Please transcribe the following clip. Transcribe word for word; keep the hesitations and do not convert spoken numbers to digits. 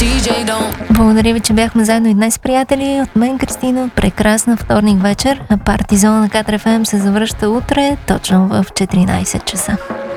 Благодаря ви, че бяхме заедно и днес, приятели. От мен, Кристина, прекрасна вторник вечер. А Партизона на Катар еф ем се завръща утре, точно в четиринайсет часа.